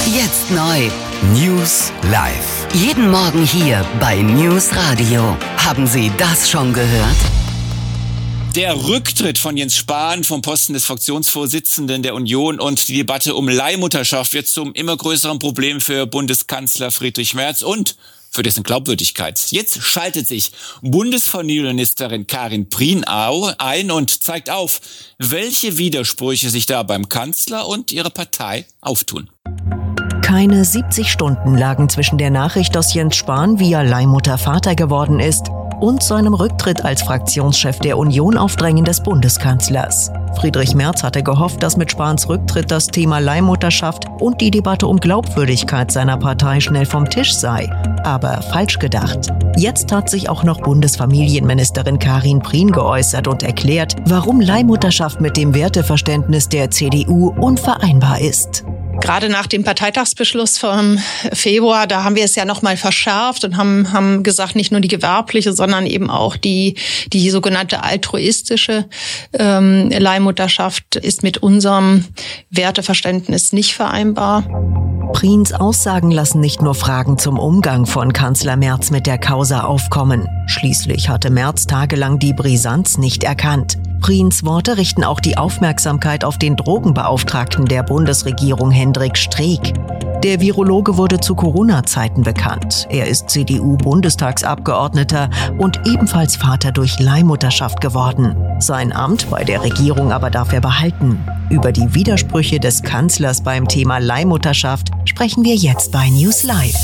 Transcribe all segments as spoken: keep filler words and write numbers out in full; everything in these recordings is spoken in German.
Jetzt neu. News live. Jeden Morgen hier bei News Radio. Haben Sie das schon gehört? Der Rücktritt von Jens Spahn vom Posten des Fraktionsvorsitzenden der Union und die Debatte um Leihmutterschaft wird zum immer größeren Problem für Bundeskanzler Friedrich Merz und für dessen Glaubwürdigkeit. Jetzt schaltet sich Bundesfamilienministerin Karin Prien ein und zeigt auf, welche Widersprüche sich da beim Kanzler und ihrer Partei auftun. Keine siebzig Stunden lagen zwischen der Nachricht, dass Jens Spahn via Leihmutter Vater geworden ist, und seinem Rücktritt als Fraktionschef der Union auf Drängen des Bundeskanzlers. Friedrich Merz hatte gehofft, dass mit Spahns Rücktritt das Thema Leihmutterschaft und die Debatte um Glaubwürdigkeit seiner Partei schnell vom Tisch sei. Aber falsch gedacht. Jetzt hat sich auch noch Bundesfamilienministerin Karin Prien geäußert und erklärt, warum Leihmutterschaft mit dem Werteverständnis der C D U unvereinbar ist. Gerade nach dem Parteitagsbeschluss vom Februar, da haben wir es ja noch mal verschärft und haben haben gesagt, nicht nur die gewerbliche, sondern eben auch die die sogenannte altruistische ähm, Leihmutterschaft ist mit unserem Werteverständnis nicht vereinbar. Priens Aussagen lassen nicht nur Fragen zum Umgang von Kanzler Merz mit der Causa aufkommen. Schließlich hatte Merz tagelang die Brisanz nicht erkannt. Priens Worte richten auch die Aufmerksamkeit auf den Drogenbeauftragten der Bundesregierung Hendrik Streeck. Der Virologe wurde zu Corona-Zeiten bekannt. Er ist C D U-Bundestagsabgeordneter und ebenfalls Vater durch Leihmutterschaft geworden. Sein Amt bei der Regierung aber darf er behalten. Über die Widersprüche des Kanzlers beim Thema Leihmutterschaft sprechen wir jetzt bei News Live.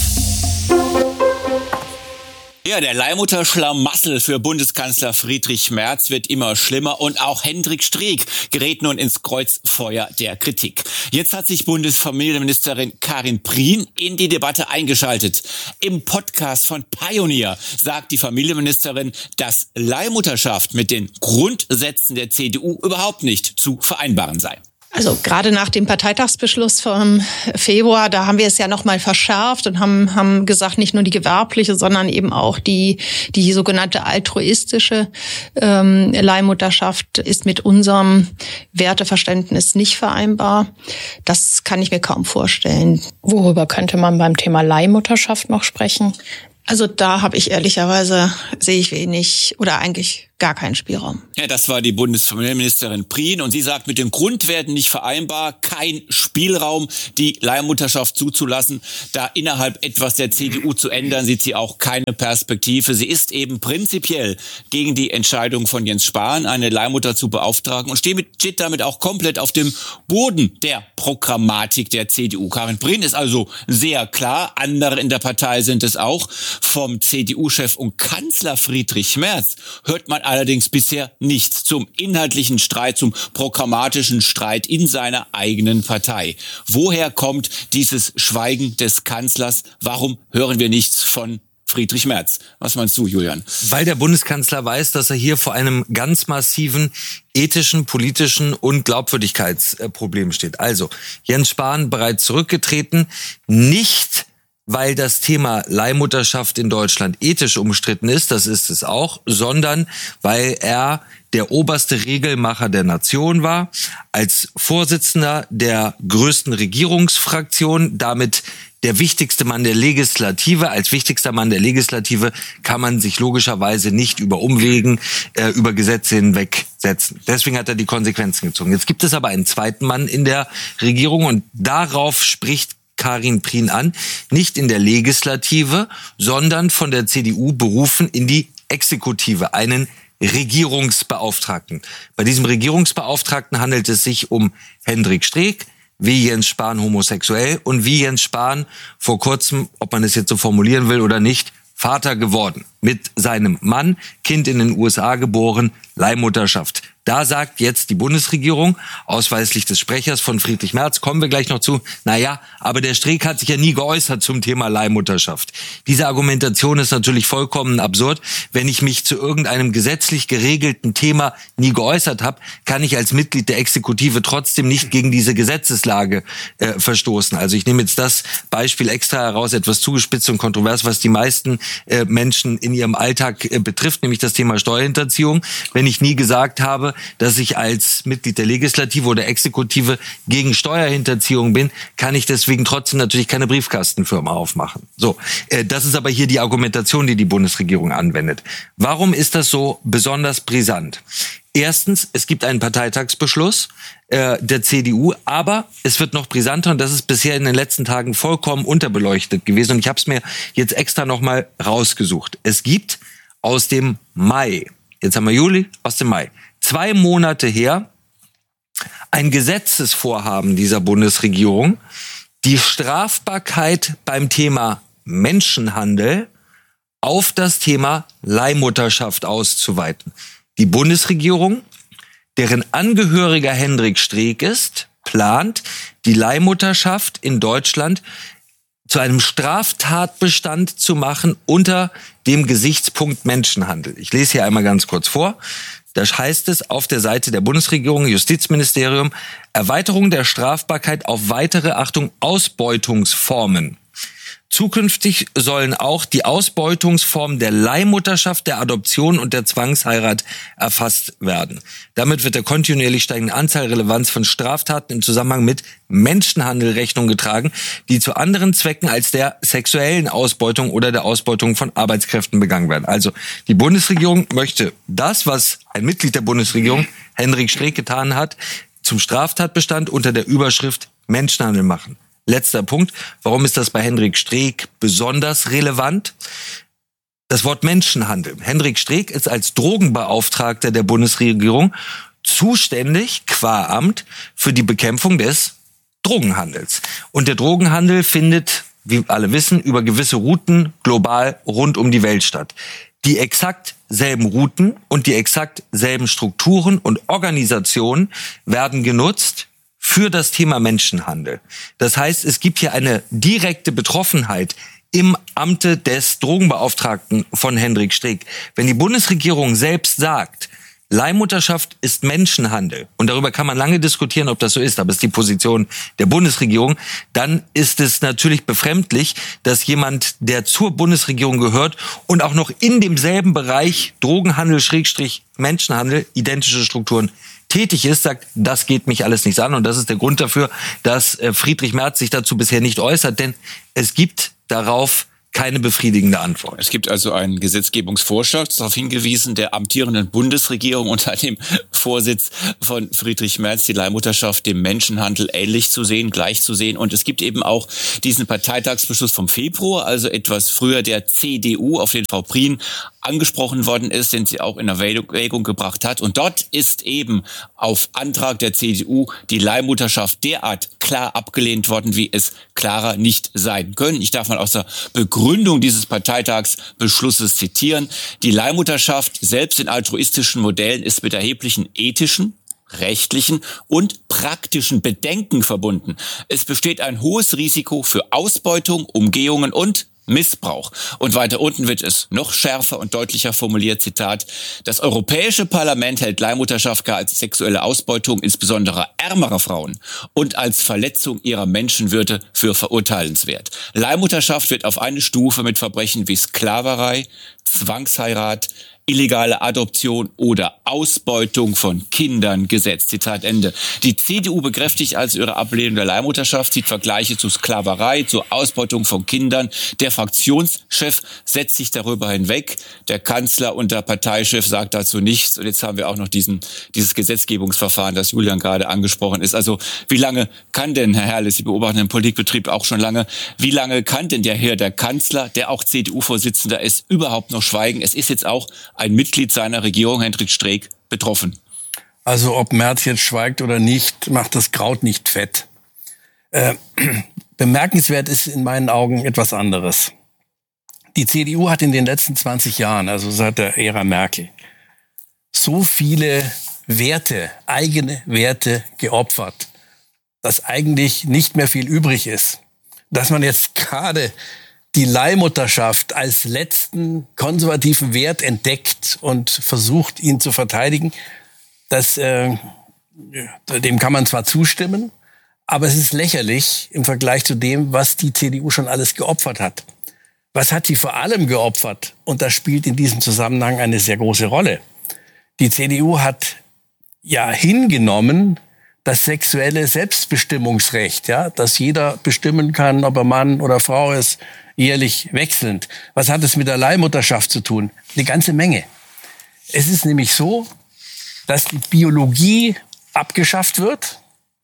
Ja, der Leihmutterschlamassel für Bundeskanzler Friedrich Merz wird immer schlimmer und auch Hendrik Streeck gerät nun ins Kreuzfeuer der Kritik. Jetzt hat sich Bundesfamilienministerin Karin Prien in die Debatte eingeschaltet. Im Podcast von Pioneer sagt die Familienministerin, dass Leihmutterschaft mit den Grundsätzen der C D U überhaupt nicht zu vereinbaren sei. Also gerade nach dem Parteitagsbeschluss vom Februar, da haben wir es ja noch mal verschärft und haben haben gesagt, nicht nur die gewerbliche, sondern eben auch die die sogenannte altruistische ähm, Leihmutterschaft ist mit unserem Werteverständnis nicht vereinbar. Das kann ich mir kaum vorstellen. Worüber könnte man beim Thema Leihmutterschaft noch sprechen? Also da habe ich ehrlicherweise, sehe ich wenig oder eigentlich gar keinen Spielraum. Ja, das war die Bundesfamilienministerin Prien und sie sagt, mit den Grundwerten nicht vereinbar, kein Spielraum, die Leihmutterschaft zuzulassen. Da innerhalb etwas der C D U zu ändern, sieht sie auch keine Perspektive. Sie ist eben prinzipiell gegen die Entscheidung von Jens Spahn, eine Leihmutter zu beauftragen und steht damit auch komplett auf dem Boden der Programmatik der C D U. Karin Prien ist also sehr klar, andere in der Partei sind es auch. Vom C D U-Chef und Kanzler Friedrich Merz hört man allerdings bisher nichts zum inhaltlichen Streit, zum programmatischen Streit in seiner eigenen Partei. Woher kommt dieses Schweigen des Kanzlers? Warum hören wir nichts von Friedrich Merz? Was meinst du, Julian? Weil der Bundeskanzler weiß, dass er hier vor einem ganz massiven ethischen, politischen und Glaubwürdigkeitsproblem steht. Also, Jens Spahn bereits zurückgetreten, nicht weil das Thema Leihmutterschaft in Deutschland ethisch umstritten ist, das ist es auch, sondern weil er der oberste Regelmacher der Nation war, als Vorsitzender der größten Regierungsfraktion, damit der wichtigste Mann der Legislative. Als wichtigster Mann der Legislative kann man sich logischerweise nicht über Umwegen, äh, über Gesetze hinwegsetzen. Deswegen hat er die Konsequenzen gezogen. Jetzt gibt es aber einen zweiten Mann in der Regierung und darauf spricht Karin Prien an, nicht in der Legislative, sondern von der C D U berufen in die Exekutive, einen Regierungsbeauftragten. Bei diesem Regierungsbeauftragten handelt es sich um Hendrik Streeck, wie Jens Spahn homosexuell und wie Jens Spahn vor kurzem, ob man es jetzt so formulieren will oder nicht, Vater geworden. Mit seinem Mann, Kind in den U S A geboren, Leihmutterschaft. Da sagt jetzt die Bundesregierung, ausweislich des Sprechers von Friedrich Merz, kommen wir gleich noch zu, naja, aber der Streeck hat sich ja nie geäußert zum Thema Leihmutterschaft. Diese Argumentation ist natürlich vollkommen absurd. Wenn ich mich zu irgendeinem gesetzlich geregelten Thema nie geäußert habe, kann ich als Mitglied der Exekutive trotzdem nicht gegen diese Gesetzeslage äh, verstoßen. Also ich nehme jetzt das Beispiel extra heraus, etwas zugespitzt und kontrovers, was die meisten äh, Menschen in ihrem Alltag äh, betrifft, nämlich das Thema Steuerhinterziehung. Wenn ich nie gesagt habe, habe, dass ich als Mitglied der Legislative oder Exekutive gegen Steuerhinterziehung bin, kann ich deswegen trotzdem natürlich keine Briefkastenfirma aufmachen. So, äh, das ist aber hier die Argumentation, die die Bundesregierung anwendet. Warum ist das so besonders brisant? Erstens, es gibt einen Parteitagsbeschluss äh, der C D U, aber es wird noch brisanter und das ist bisher in den letzten Tagen vollkommen unterbeleuchtet gewesen und ich habe es mir jetzt extra nochmal rausgesucht. Es gibt aus dem Mai, jetzt haben wir Juli, aus dem Mai, zwei Monate her, ein Gesetzesvorhaben dieser Bundesregierung, die Strafbarkeit beim Thema Menschenhandel auf das Thema Leihmutterschaft auszuweiten. Die Bundesregierung, deren Angehöriger Hendrik Streeck ist, plant, die Leihmutterschaft in Deutschland zu einem Straftatbestand zu machen unter dem Gesichtspunkt Menschenhandel. Ich lese hier einmal ganz kurz vor. Da heißt es auf der Seite der Bundesregierung, Justizministerium, Erweiterung der Strafbarkeit auf weitere, Achtung, Ausbeutungsformen. Zukünftig sollen auch die Ausbeutungsformen der Leihmutterschaft, der Adoption und der Zwangsheirat erfasst werden. Damit wird der kontinuierlich steigenden Anzahl Relevanz von Straftaten im Zusammenhang mit Menschenhandel Rechnung getragen, die zu anderen Zwecken als der sexuellen Ausbeutung oder der Ausbeutung von Arbeitskräften begangen werden. Also die Bundesregierung möchte das, was ein Mitglied der Bundesregierung, Hendrik Streeck, getan hat, zum Straftatbestand unter der Überschrift Menschenhandel machen. Letzter Punkt. Warum ist das bei Hendrik Streeck besonders relevant? Das Wort Menschenhandel. Hendrik Streeck ist als Drogenbeauftragter der Bundesregierung zuständig, qua Amt, für die Bekämpfung des Drogenhandels. Und der Drogenhandel findet, wie alle wissen, über gewisse Routen global rund um die Welt statt. Die exakt selben Routen und die exakt selben Strukturen und Organisationen werden genutzt für das Thema Menschenhandel. Das heißt, es gibt hier eine direkte Betroffenheit im Amte des Drogenbeauftragten von Hendrik Streeck. Wenn die Bundesregierung selbst sagt, Leihmutterschaft ist Menschenhandel, und darüber kann man lange diskutieren, ob das so ist, aber es ist die Position der Bundesregierung, dann ist es natürlich befremdlich, dass jemand, der zur Bundesregierung gehört und auch noch in demselben Bereich Drogenhandel, Schrägstrich Menschenhandel, identische Strukturen tätig ist, sagt, das geht mich alles nichts an. Und das ist der Grund dafür, dass Friedrich Merz sich dazu bisher nicht äußert, denn es gibt darauf keine befriedigende Antwort. Es gibt also einen Gesetzgebungsvorschlag, darauf hingewiesen, der amtierenden Bundesregierung unter dem Vorsitz von Friedrich Merz, die Leihmutterschaft dem Menschenhandel ähnlich zu sehen, gleich zu sehen. Und es gibt eben auch diesen Parteitagsbeschluss vom Februar, also etwas früher der C D U, auf den Frau Prien angesprochen worden ist, den sie auch in Erwägung gebracht hat. Und dort ist eben auf Antrag der C D U die Leihmutterschaft derart klar abgelehnt worden, wie es klarer nicht sein können. Ich darf mal aus der Begründung dieses Parteitagsbeschlusses zitieren. Die Leihmutterschaft selbst in altruistischen Modellen ist mit erheblichen ethischen, rechtlichen und praktischen Bedenken verbunden. Es besteht ein hohes Risiko für Ausbeutung, Umgehungen und Missbrauch. Und weiter unten wird es noch schärfer und deutlicher formuliert, Zitat, das Europäische Parlament hält Leihmutterschaft gar als sexuelle Ausbeutung insbesondere ärmerer Frauen und als Verletzung ihrer Menschenwürde für verurteilenswert. Leihmutterschaft wird auf eine Stufe mit Verbrechen wie Sklaverei, Zwangsheirat, illegale Adoption oder Ausbeutung von Kindern gesetzt. Zitat Ende. Die C D U bekräftigt also ihre Ablehnung der Leihmutterschaft, zieht Vergleiche zu Sklaverei, zur Ausbeutung von Kindern. Der Fraktionschef setzt sich darüber hinweg. Der Kanzler und der Parteichef sagt dazu nichts. Und jetzt haben wir auch noch diesen, dieses Gesetzgebungsverfahren, das Julian gerade angesprochen ist. Also wie lange kann denn, Herr Herrle, Sie beobachten den Politikbetrieb auch schon lange, wie lange kann denn der Herr, der Kanzler, der auch C D U-Vorsitzender ist, überhaupt noch schweigen? Es ist jetzt auch ein Mitglied seiner Regierung, Hendrik Streeck, betroffen. Also ob Merz jetzt schweigt oder nicht, macht das Kraut nicht fett. Äh, bemerkenswert ist in meinen Augen etwas anderes. Die C D U hat in den letzten zwanzig Jahren, also seit der Ära Merkel, so viele Werte, eigene Werte geopfert, dass eigentlich nicht mehr viel übrig ist. Dass man jetzt gerade die Leihmutterschaft als letzten konservativen Wert entdeckt und versucht, ihn zu verteidigen, das, äh, dem kann man zwar zustimmen, aber es ist lächerlich im Vergleich zu dem, was die C D U schon alles geopfert hat. Was hat sie vor allem geopfert? Und das spielt in diesem Zusammenhang eine sehr große Rolle. Die C D U hat ja hingenommen, das sexuelle Selbstbestimmungsrecht, ja, dass jeder bestimmen kann, ob er Mann oder Frau ist, jährlich wechselnd. Was hat es mit der Leihmutterschaft zu tun? Eine ganze Menge. Es ist nämlich so, dass die Biologie abgeschafft wird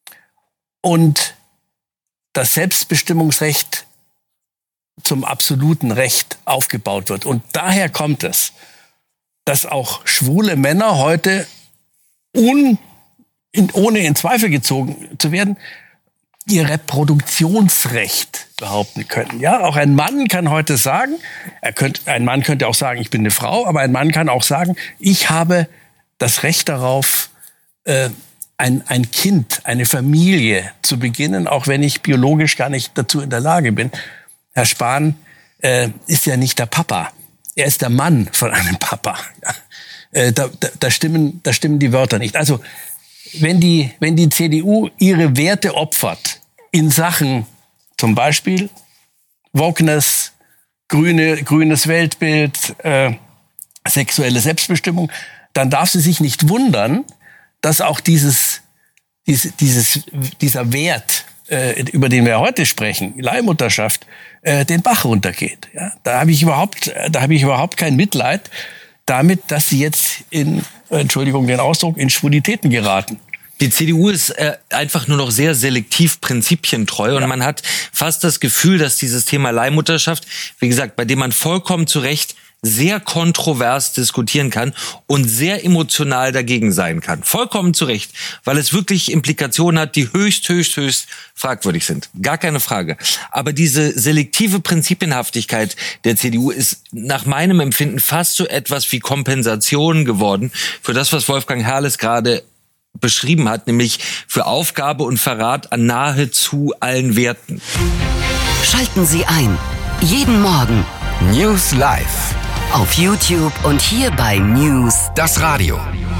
und das Selbstbestimmungsrecht zum absoluten Recht aufgebaut wird. Und daher kommt es, dass auch schwule Männer heute un, in, ohne in Zweifel gezogen zu werden, ihr Reproduktionsrecht behaupten können. Ja, auch ein Mann kann heute sagen, er könnte, ein Mann könnte auch sagen, ich bin eine Frau, aber ein Mann kann auch sagen, ich habe das Recht darauf, äh, ein, ein Kind, eine Familie zu beginnen, auch wenn ich biologisch gar nicht dazu in der Lage bin. Herr Spahn äh, ist ja nicht der Papa. Er ist der Mann von einem Papa. Ja. Äh, da, da, da, stimmen, da stimmen die Wörter nicht. Also wenn die, wenn die C D U ihre Werte opfert in Sachen zum Beispiel Wokeness, grüne, grünes Weltbild, äh, sexuelle Selbstbestimmung, dann darf sie sich nicht wundern, dass auch dieses, dieses, dieses dieser Wert, äh, über den wir heute sprechen, Leihmutterschaft, äh, den Bach runtergeht. Ja, da habe ich überhaupt, da habe ich überhaupt kein Mitleid damit, dass sie jetzt in, äh, Entschuldigung den Ausdruck, in Schwulitäten geraten. Die C D U ist äh, einfach nur noch sehr selektiv prinzipientreu und ja. man hat fast das Gefühl, dass dieses Thema Leihmutterschaft, wie gesagt, bei dem man vollkommen zu Recht sehr kontrovers diskutieren kann und sehr emotional dagegen sein kann. Vollkommen zu Recht, weil es wirklich Implikationen hat, die höchst, höchst, höchst fragwürdig sind. Gar keine Frage. Aber diese selektive Prinzipienhaftigkeit der C D U ist nach meinem Empfinden fast so etwas wie Kompensation geworden für das, was Wolfgang Herrles gerade beschrieben hat, nämlich für Aufgabe und Verrat an nahezu allen Werten. Schalten Sie ein. Jeden Morgen News Live. Auf YouTube und hier bei News Das Radio.